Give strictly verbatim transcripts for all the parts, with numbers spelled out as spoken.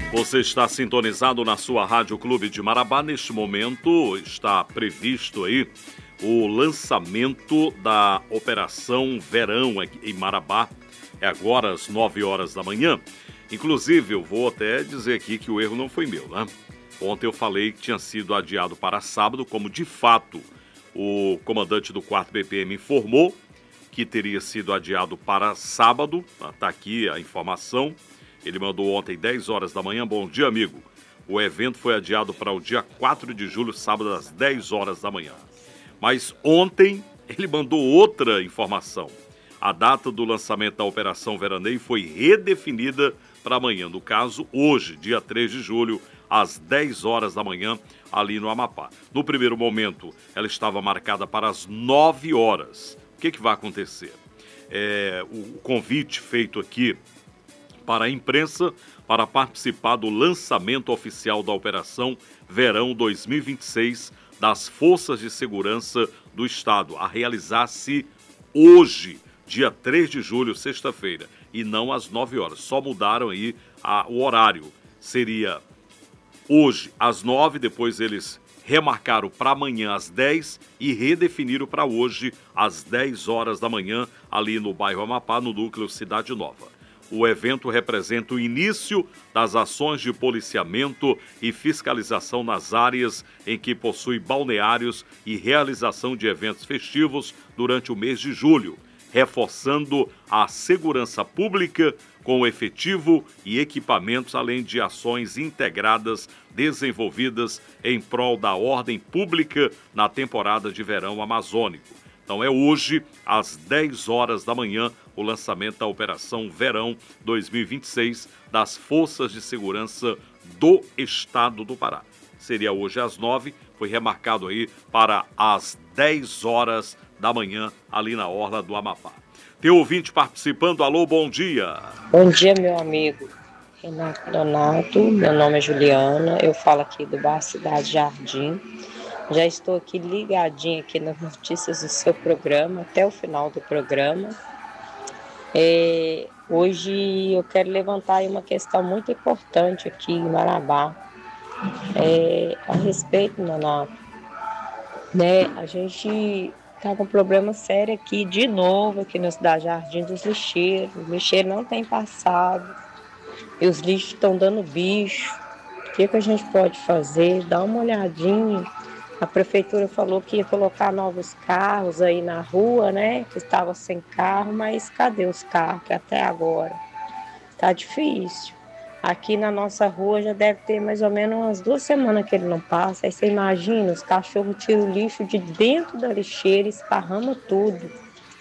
Você está sintonizado na sua Rádio Clube de Marabá. Neste momento está previsto aí o lançamento da Operação Verão em Marabá. É agora às nove horas da manhã. Inclusive, eu vou até dizer aqui que o erro não foi meu, né? Ontem eu falei que tinha sido adiado para sábado, como de fato o comandante do quarto B P M informou que teria sido adiado para sábado. Está aqui a informação. Ele mandou ontem, dez horas da manhã. Bom dia, amigo. O evento foi adiado para o dia quatro de julho, sábado, às dez horas da manhã. Mas ontem ele mandou outra informação. A data do lançamento da Operação Veraneio foi redefinida para amanhã. No caso, hoje, dia três de julho, às dez horas da manhã, ali no Amapá. No primeiro momento, ela estava marcada para as nove horas. O que, que vai acontecer? É, o convite feito aqui para a imprensa para participar do lançamento oficial da Operação Verão dois mil e vinte e seis das Forças de Segurança do Estado, a realizar-se hoje, dia três de julho, sexta-feira, e não às nove horas. Só mudaram aí a, o horário. Seria hoje às nove, depois eles remarcaram para amanhã às dez e redefiniram para hoje às dez horas da manhã, ali no bairro Amapá, no núcleo Cidade Nova. O evento representa o início das ações de policiamento e fiscalização nas áreas em que possui balneários e realização de eventos festivos durante o mês de julho, reforçando a segurança pública com efetivo e equipamentos, além de ações integradas desenvolvidas em prol da ordem pública na temporada de verão amazônico. Então é hoje, às dez horas da manhã, o lançamento da Operação Verão dois mil e vinte e seis das Forças de Segurança do Estado do Pará. Seria hoje às nove, foi remarcado aí para as dez horas da manhã, ali na orla do Amapá. Tem ouvinte participando. Alô, bom dia. Bom dia, meu amigo Renato Donato. Meu nome é Juliana, eu falo aqui do bairro Cidade Jardim. Já estou aqui ligadinha aqui nas notícias do seu programa, até o final do programa. É, hoje eu quero levantar aí uma questão muito importante aqui em Marabá, é, a respeito, Nonato, né? A gente está com um problema sério aqui, de novo, aqui na Cidade Jardim, dos lixeiros. Os lixeiros não têm passado e os lixos estão dando bicho. O que, que a gente pode fazer? Dá uma olhadinha. A prefeitura falou que ia colocar novos carros aí na rua, né? Que estava sem carro, mas cadê os carros? Que até agora tá difícil. Aqui na nossa rua já deve ter mais ou menos umas duas semanas que ele não passa. Aí você imagina, os cachorros tiram o lixo de dentro da lixeira, esparrama tudo.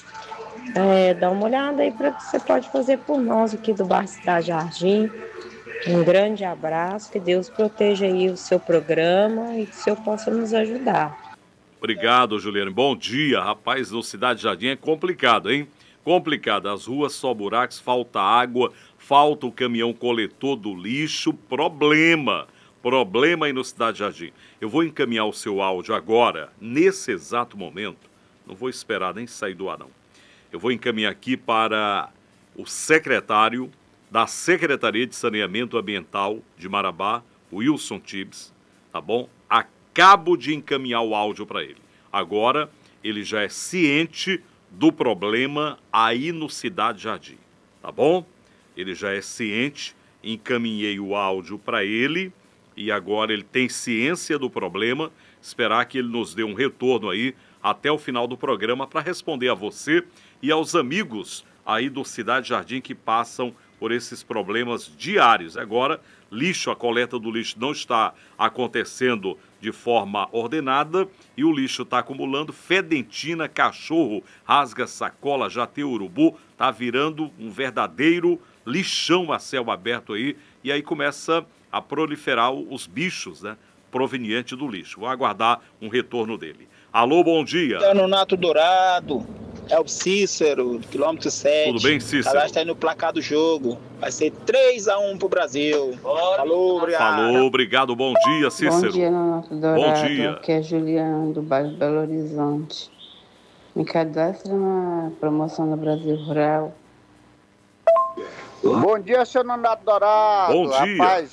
É, dá uma olhada aí para o que você pode fazer por nós aqui do bairro Cidade Jardim. Um grande abraço, que Deus proteja aí o seu programa e que o Senhor possa nos ajudar. Obrigado, Juliane. Bom dia. Rapaz, no Cidade Jardim é complicado, hein? Complicado. As ruas só buracos, falta água, falta o caminhão coletor do lixo. Problema. Problema aí no Cidade Jardim. Eu vou encaminhar o seu áudio agora, nesse exato momento. Não vou esperar nem sair do ar, não. Eu vou encaminhar aqui para o secretário da Secretaria de Saneamento Ambiental de Marabá, Wilson Tibes, tá bom? Acabo de encaminhar o áudio para ele. Agora, ele já é ciente do problema aí no Cidade Jardim, tá bom? Ele já é ciente, encaminhei o áudio para ele e agora ele tem ciência do problema. Esperar que ele nos dê um retorno aí até o final do programa para responder a você e aos amigos aí do Cidade Jardim que passam por esses problemas diários. Agora, lixo, a coleta do lixo não está acontecendo de forma ordenada e o lixo está acumulando. Fedentina, cachorro, rasga sacola, já tem urubu, está virando um verdadeiro lixão a céu aberto aí, e aí começa a proliferar os bichos, né, proveniente do lixo. Vou aguardar um retorno dele. Alô, bom dia. É o Nonato Dourado. É o Cícero, quilômetro sete. Tudo bem, Cícero? Cadastra aí no placar do jogo. Vai ser três a um pro Brasil. Falou, obrigado. Falou, obrigado. Bom dia, Cícero. Bom dia, Nonato Dourado. Bom dia. Aqui é Juliana, do bairro Belo Horizonte. Me cadastra na promoção do Brasil Rural. Bom dia, seu Nonato Dourado. Bom dia. Rapaz,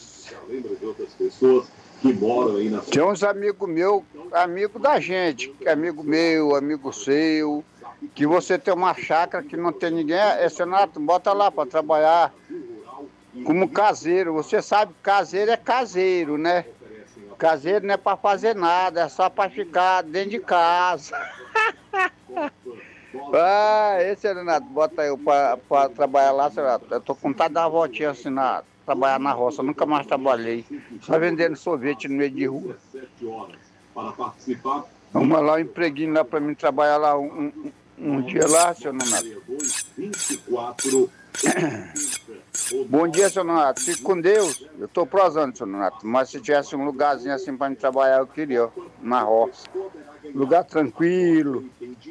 Tem uns amigos meus, amigo da gente, amigo meu, amigo seu, que você tem uma chácara que não tem ninguém, é Senato, bota lá para trabalhar como caseiro. Você sabe que caseiro é caseiro, né? Caseiro não é para fazer nada, é só para ficar dentro de casa. Ah, esse Renato, bota eu para trabalhar lá, Renato. Eu tô com vontade de dar uma voltinha assim, na, trabalhar na roça, eu nunca mais trabalhei. Só vendendo sorvete no meio de rua. Vamos lá, um empreguinho lá para mim trabalhar lá um, um, um dia lá, seu Renato. Bom dia, seu Renato. Fique com Deus. Eu tô prosando, seu Renato. Mas se tivesse um lugarzinho assim para mim trabalhar, eu queria, ó, na roça. Lugar tranquilo.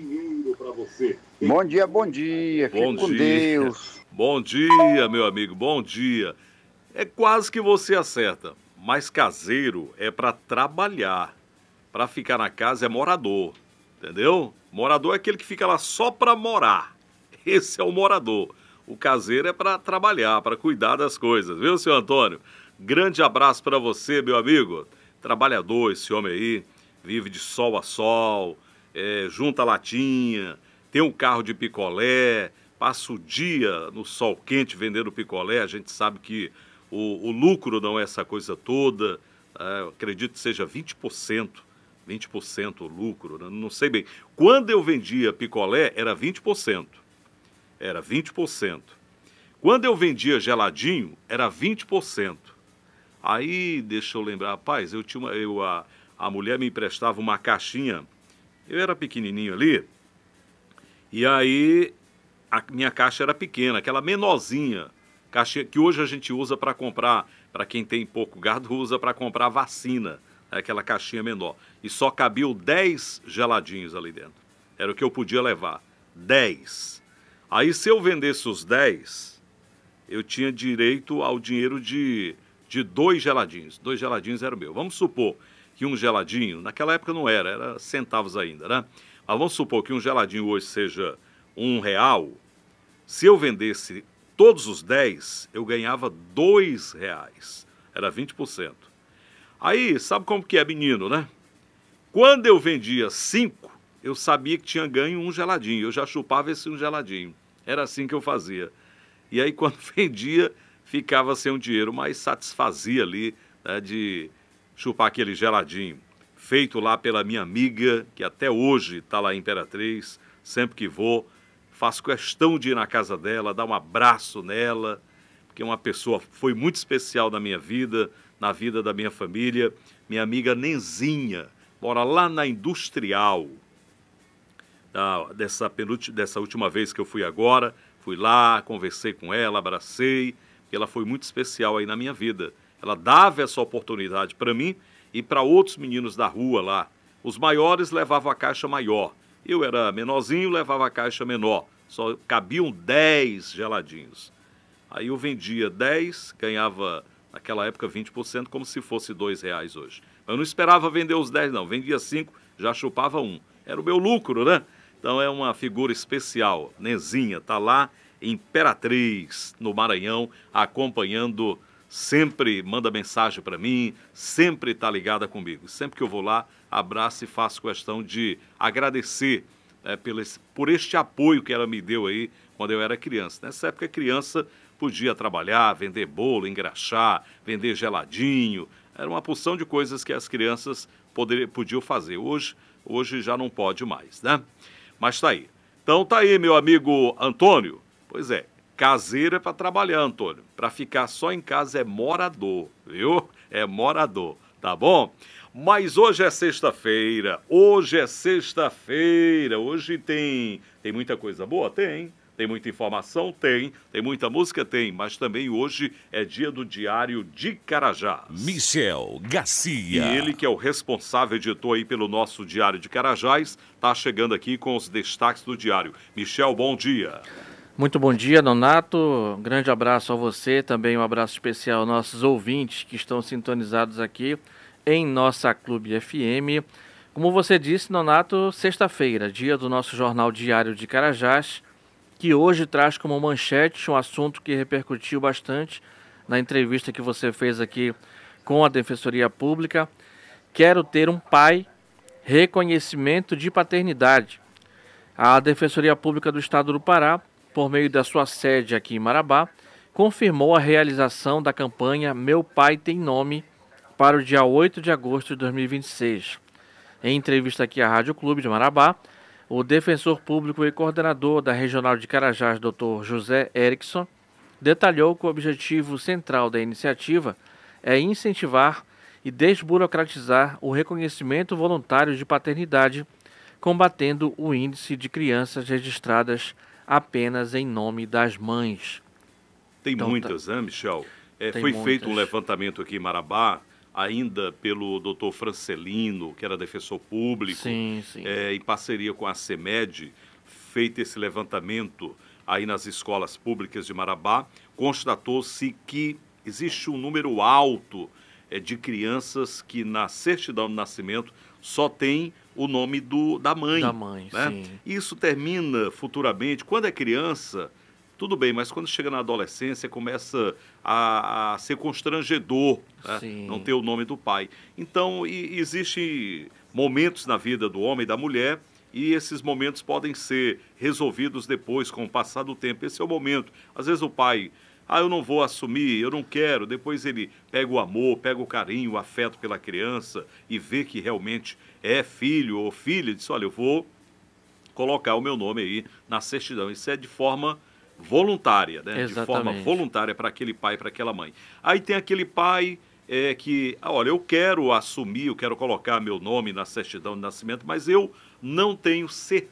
Bom dia, bom dia. Fique Bom com dia. Deus. Bom dia, meu amigo. Bom dia. É quase que você acerta. Mas caseiro é para trabalhar. Para ficar na casa é morador. Entendeu? Morador é aquele que fica lá só para morar. Esse é o morador. O caseiro é para trabalhar, para cuidar das coisas. Viu, senhor Antônio? Grande abraço para você, meu amigo. Trabalhador, esse homem aí. Vive de sol a sol, é, junta latinha, tem um carro de picolé, passa o dia no sol quente vendendo picolé. A gente sabe que o, o lucro não é essa coisa toda, é, acredito que seja vinte por cento, vinte por cento o lucro, não, não sei bem. Quando eu vendia picolé, era vinte por cento, era vinte por cento. Quando eu vendia geladinho, era vinte por cento. Aí, deixa eu lembrar, rapaz, eu tinha uma... Eu, a, A mulher me emprestava uma caixinha, eu era pequenininho ali, e aí a minha caixa era pequena, aquela menorzinha, caixinha que hoje a gente usa para comprar, para quem tem pouco gado, usa para comprar vacina, aquela caixinha menor. E só cabiam dez geladinhos ali dentro, era o que eu podia levar, dez. Aí se eu vendesse os dez, eu tinha direito ao dinheiro de, de dois geladinhos, dois geladinhos era o meu. Vamos supor que um geladinho, naquela época não era, era centavos ainda, né? Mas vamos supor que um geladinho hoje seja um real. Se eu vendesse todos os dez, eu ganhava dois reais. Era vinte por cento. Aí, sabe como que é menino, né? Quando eu vendia cinco, eu sabia que tinha ganho um geladinho. Eu já chupava esse um geladinho. Era assim que eu fazia. E aí, quando vendia, ficava sem um dinheiro, mas satisfazia ali, né, de chupar aquele geladinho, feito lá pela minha amiga, que até hoje está lá em Imperatriz, sempre que vou, faço questão de ir na casa dela, dar um abraço nela, porque é uma pessoa foi muito especial na minha vida, na vida da minha família, minha amiga Nenzinha, mora lá na Industrial. Ah, dessa, penúltima, dessa última vez que eu fui agora, fui lá, conversei com ela, abracei, porque ela foi muito especial aí na minha vida. Ela dava essa oportunidade para mim e para outros meninos da rua lá. Os maiores levavam a caixa maior. Eu era menorzinho, levava a caixa menor. Só cabiam dez geladinhos. Aí eu vendia dez, ganhava naquela época vinte por cento, como se fosse dois reais hoje. Eu não esperava vender os dez, não. Vendia cinco, já chupava um. Era o meu lucro, né? Então é uma figura especial. Nenzinha está lá em Imperatriz, no Maranhão, acompanhando. Sempre manda mensagem para mim, sempre está ligada comigo. Sempre que eu vou lá, abraço e faço questão de agradecer é, por, esse, por este apoio que ela me deu aí quando eu era criança. Nessa época, criança podia trabalhar, vender bolo, engraxar, vender geladinho. Era uma porção de coisas que as crianças poder, podiam fazer. Hoje, hoje já não pode mais, né? Mas tá aí. Então tá aí, meu amigo Antônio. Pois é. Caseiro é para trabalhar, Antônio. Para ficar só em casa é morador, viu? É morador, tá bom? Mas hoje é sexta-feira, hoje é sexta-feira, hoje tem, tem muita coisa boa? Tem. Tem muita informação? Tem. Tem muita música? Tem. Mas também hoje é dia do Diário de Carajás. Michel Garcia. E ele, que é o responsável editor aí pelo nosso Diário de Carajás, está chegando aqui com os destaques do Diário. Michel, bom dia. Muito bom dia, Nonato. Um grande abraço a você, também um abraço especial aos nossos ouvintes que estão sintonizados aqui em nossa Clube F M. Como você disse, Nonato, sexta-feira, dia do nosso Jornal Diário de Carajás, que hoje traz como manchete um assunto que repercutiu bastante na entrevista que você fez aqui com a Defensoria Pública. Quero ter um pai, reconhecimento de paternidade. A Defensoria Pública do Estado do Pará, por meio da sua sede aqui em Marabá, confirmou a realização da campanha Meu Pai Tem Nome para o dia oito de agosto de dois mil e vinte e seis. Em entrevista aqui à Rádio Clube de Marabá, o defensor público e coordenador da Regional de Carajás, doutor José Erickson, detalhou que o objetivo central da iniciativa é incentivar e desburocratizar o reconhecimento voluntário de paternidade, combatendo o índice de crianças registradas apenas em nome das mães. Tem Então, muitas, tá... né, Michel? É, foi muitas. feito um levantamento aqui em Marabá, ainda pelo doutor Francelino, que era defensor público, sim, sim. É, em parceria com a CEMED, feito esse levantamento aí nas escolas públicas de Marabá, constatou-se que existe um número alto é, de crianças que na certidão de nascimento só tem o nome do, da mãe. Da mãe, né? sim. Isso termina futuramente, quando é criança, tudo bem, mas quando chega na adolescência começa a, a ser constrangedor, né? Não ter o nome do pai. Então, e, existem momentos na vida do homem e da mulher e esses momentos podem ser resolvidos depois, com o passar do tempo. Esse é o momento. Às vezes o pai, ah, eu não vou assumir, eu não quero. Depois ele pega o amor, pega o carinho, o afeto pela criança e vê que realmente é filho ou filha. E diz, olha, eu vou colocar o meu nome aí na certidão. Isso é de forma voluntária, né? Exatamente. De forma voluntária para aquele pai, para aquela mãe. Aí tem aquele pai é, que, ah, olha, eu quero assumir, eu quero colocar meu nome na certidão de nascimento, mas eu não tenho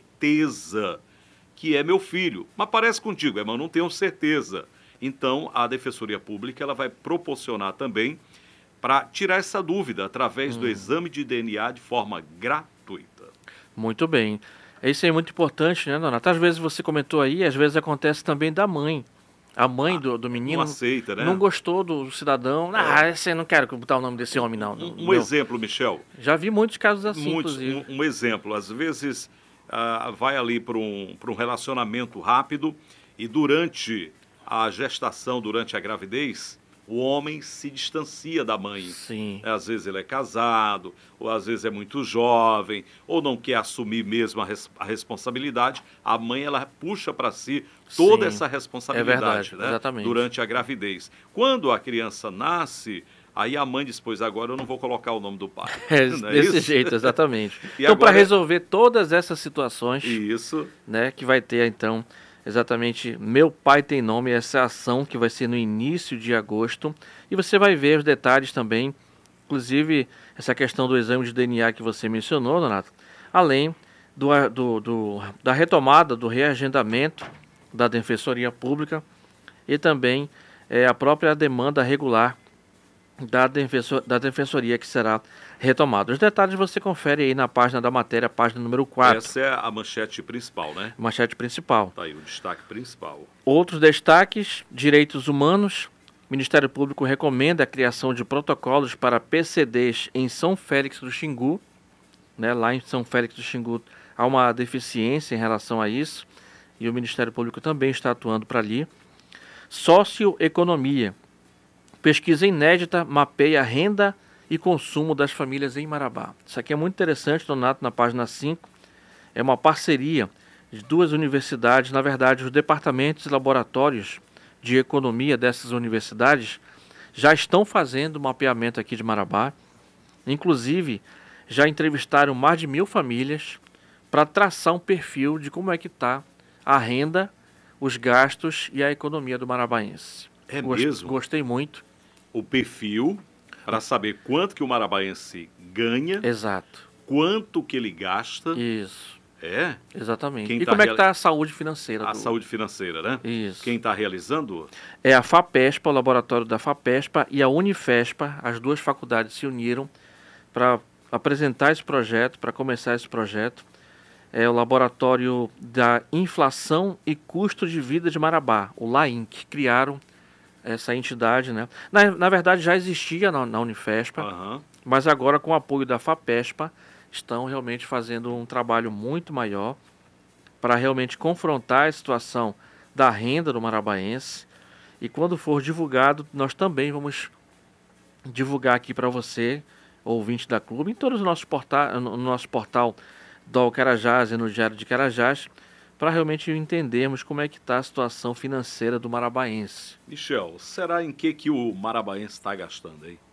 certeza que é meu filho. Mas parece contigo, é, mas eu não tenho certeza. Então, a Defensoria Pública ela vai proporcionar também para tirar essa dúvida através hum. do exame de D N A de forma gratuita. Muito bem. Isso é muito importante, né, Donato? Às vezes você comentou aí, às vezes acontece também da mãe. A mãe ah, do, do menino não aceita, né? Não gostou do cidadão. Ah, é. esse, não quero botar o nome desse homem, não. Um, um não. exemplo, Michel. Já vi muitos casos assim, muitos, inclusive. Um, um exemplo. Às vezes ah, vai ali para um, para um relacionamento rápido e durante a gestação, durante a gravidez, o homem se distancia da mãe. Sim. Às vezes ele é casado, ou às vezes é muito jovem, ou não quer assumir mesmo a, res a responsabilidade. A mãe, ela puxa para si toda Sim. essa responsabilidade, é verdade, né? Exatamente. Durante a gravidez. Quando a criança nasce, aí a mãe diz, pois agora eu não vou colocar o nome do pai. É, desse isso? jeito, exatamente. Então, agora... para resolver todas essas situações, isso. né, que vai ter, então... Exatamente, Meu Pai Tem Nome, essa ação que vai ser no início de agosto. E você vai ver os detalhes também, inclusive essa questão do exame de D N A que você mencionou, Donato, além do, do, do, da retomada, do reagendamento da Defensoria Pública e também é, a própria demanda regular da, defensor, da Defensoria que será retomada. Os detalhes você confere aí na página da matéria, página número quatro. Essa é a manchete principal, né? Manchete principal. Tá aí o destaque principal. Outros destaques, direitos humanos. O Ministério Público recomenda a criação de protocolos para P C Ds em São Félix do Xingu. Né? Lá em São Félix do Xingu há uma deficiência em relação a isso. E o Ministério Público também está atuando para ali. Socioeconomia. Pesquisa inédita mapeia a renda e consumo das famílias em Marabá. Isso aqui é muito interessante, Donato, na página cinco. É uma parceria de duas universidades, na verdade, os departamentos e laboratórios de economia dessas universidades já estão fazendo o mapeamento aqui de Marabá. Inclusive, já entrevistaram mais de mil famílias para traçar um perfil de como é que está a renda, os gastos e a economia do marabaense. É Gost, mesmo? Gostei muito. O perfil para saber quanto que o marabaense ganha. Exato. Quanto que ele gasta. Isso. É? Exatamente. Quem e tá como é real... que está a saúde financeira? A do... saúde financeira, né? Isso. Quem está realizando? É a FAPESPA, o laboratório da FAPESPA e a Unifespa. As duas faculdades se uniram para apresentar esse projeto, para começar esse projeto. É o laboratório da inflação e custo de vida de Marabá, o LAINC. Criaram essa entidade, né? Na, na verdade já existia na, na Unifespa, uhum. mas agora com o apoio da FAPESPA estão realmente fazendo um trabalho muito maior para realmente confrontar a situação da renda do marabaense. E quando for divulgado, nós também vamos divulgar aqui para você, ouvinte da clube, em todos os nossos portais, no nosso portal do Alcarajás e no Diário de Carajás, para realmente entendermos como é que está a situação financeira do marabaense. Michel, será em que, que o marabaense está gastando aí?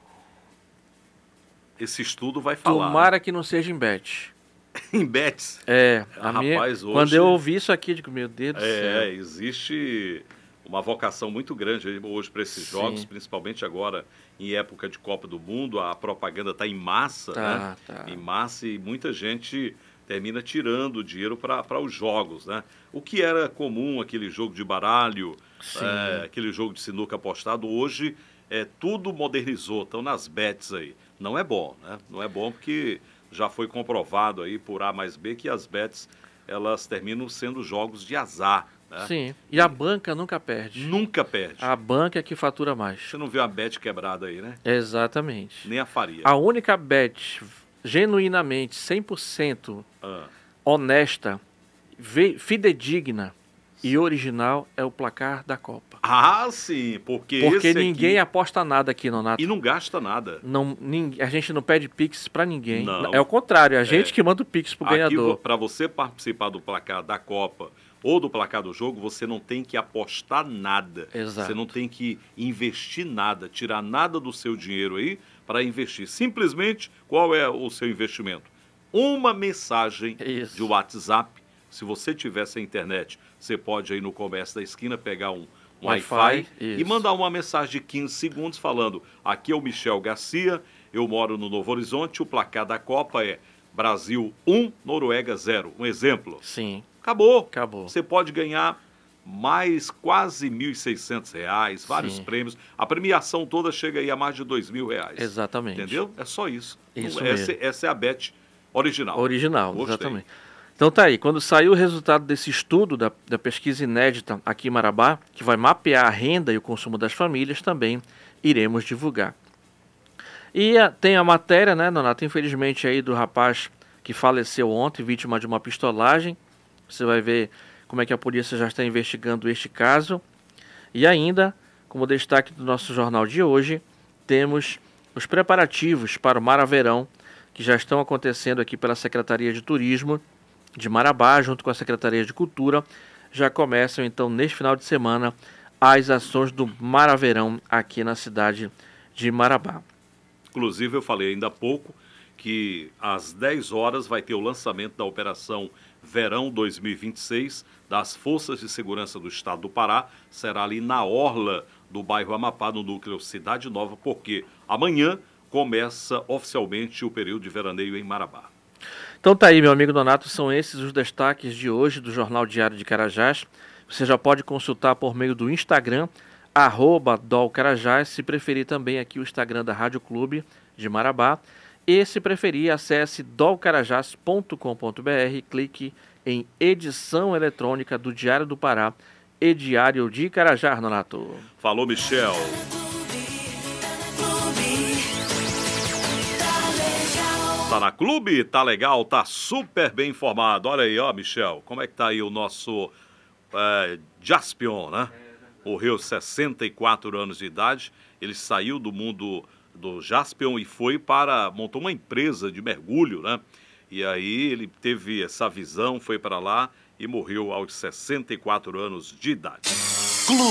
Esse estudo vai falar. Tomara né? que não seja em bet. Em bets? É, a Rapaz, minha, hoje, quando eu ouvi isso aqui, digo, meu Deus do é, céu. É, existe uma vocação muito grande hoje para esses Sim. jogos, principalmente agora em época de Copa do Mundo, a propaganda está em massa, Tá, né? tá. Em massa e muita gente termina tirando dinheiro para os jogos, né? O que era comum, aquele jogo de baralho, é, aquele jogo de sinuca apostado, hoje é, tudo modernizou, estão nas bets aí. Não é bom, né? Não é bom porque já foi comprovado aí por A mais B que as bets, elas terminam sendo jogos de azar, né? Sim, e a banca nunca perde. Nunca perde. A banca é que fatura mais. Você não vê uma bet quebrada aí, né? Exatamente. Nem a faria. A única bet genuinamente cem por cento Ah. honesta, ve- fidedigna e original é o placar da Copa. Ah, sim, porque, Porque esse ninguém aqui... aposta nada aqui, Nonato. E não gasta nada. Não, ninguém, a gente não pede pix pra ninguém. Não. É o contrário, é a gente É. que manda o pix pro Aqui, ganhador. para você participar do placar da Copa ou do placar do jogo, você não tem que apostar nada. Exato. Você não tem que investir nada, tirar nada do seu dinheiro aí para investir. Simplesmente, qual é o seu investimento? Uma mensagem Isso. de WhatsApp. Se você tiver sem internet, você pode ir no comércio da esquina pegar um, um Wi-Fi, Wi-Fi e isso. mandar uma mensagem de quinze segundos falando: aqui é o Michel Garcia, eu moro no Novo Horizonte, o placar da Copa é Brasil um, Noruega zero. Um exemplo. Sim, Acabou. acabou. Você pode ganhar mais quase mil e seiscentos reais, vários Sim. prêmios. A premiação toda chega aí a mais de dois mil reais. Exatamente. Entendeu? É só isso. Isso Não, essa, mesmo. essa é a bet original. Original, Gostei. exatamente. Então tá aí, quando sair o resultado desse estudo, da, da pesquisa inédita aqui em Marabá, que vai mapear a renda e o consumo das famílias, também iremos divulgar. E a, tem a matéria, né, Nonato, infelizmente aí do rapaz que faleceu ontem, vítima de uma pistolagem. Você vai ver como é que a polícia já está investigando este caso. E ainda, como destaque do nosso jornal de hoje, temos os preparativos para o Maraverão, que já estão acontecendo aqui pela Secretaria de Turismo de Marabá, junto com a Secretaria de Cultura. Já começam, então, neste final de semana, as ações do Maraverão aqui na cidade de Marabá. Inclusive, eu falei ainda há pouco que às dez horas vai ter o lançamento da Operação Verão dois mil e vinte e seis das Forças de Segurança do Estado do Pará. Será ali na orla do bairro Amapá, no núcleo Cidade Nova, porque amanhã começa oficialmente o período de veraneio em Marabá. Então tá aí, meu amigo Donato, são esses os destaques de hoje do Jornal Diário de Carajás. Você já pode consultar por meio do Instagram, arroba dolcarajás, se preferir também aqui o Instagram da Rádio Clube de Marabá. E se preferir, acesse dolcarajás ponto com ponto br, clique em edição eletrônica do Diário do Pará e Diário de Carajás, Donato. Falou, Michel. Tá na clube? Tá legal, tá super bem informado. Olha aí, ó, Michel, como é que tá aí o nosso é, Jaspion, né? Morreu sessenta e quatro anos de idade. Ele saiu do mundo do Jaspion e foi para... montou uma empresa de mergulho, né? E aí ele teve essa visão, foi para lá e morreu aos sessenta e quatro anos de idade.